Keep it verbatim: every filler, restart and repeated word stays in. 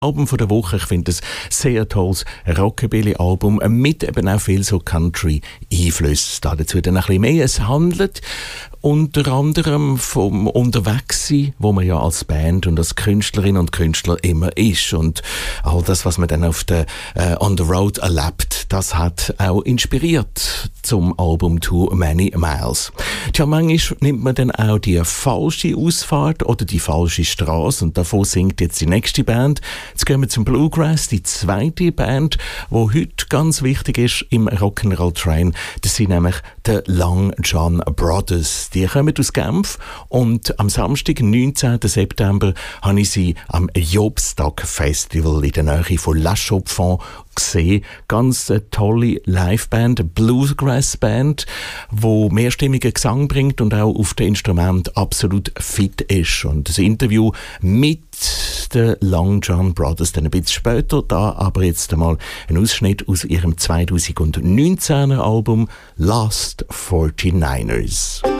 Album von der Woche. Ich finde es sehr tolles Rockabilly-Album mit eben auch viel so Country-Einflüsse. Dazu dann ein bisschen mehr. Es handelt unter anderem vom Unterwegssein, wo man ja als Band und als Künstlerin und Künstler immer ist. Und all das, was man dann auf der äh, On the Road erlebt, das hat auch inspiriert zum Album Too Many Miles. Tja, manchmal nimmt man dann auch die falsche Ausfahrt oder die falsche Straße und davon singt jetzt die nächste Band. Jetzt gehen wir zum Bluegrass, die zweite Band, die heute ganz wichtig ist im Rock'n'Roll Train. Das sind nämlich die Long John Brothers. Die kommen aus Genf und am Samstag, neunzehnten September, habe ich sie am Jobstag Festival in der Nähe von La Chaux-de-Fonds gesehen. Ganz eine tolle Liveband, eine Bluegrass-Band, die mehrstimmigen Gesang bringt und auch auf dem Instrument absolut fit ist. Und das Interview mit den Long John Brothers dann ein bisschen später, da aber jetzt einmal ein Ausschnitt aus ihrem zweitausendneunzehner Album Last forty-niners.